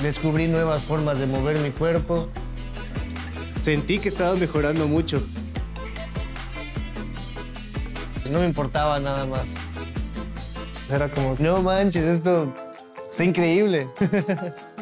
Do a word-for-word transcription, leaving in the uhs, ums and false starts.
descubrí nuevas formas de mover mi cuerpo. Sentí que estaba mejorando mucho. No me importaba nada más. Era como, no manches, esto está increíble.